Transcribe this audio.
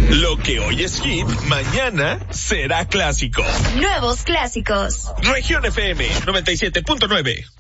Lo que hoy es hit, mañana será clásico. Nuevos clásicos. Región FM 97.9.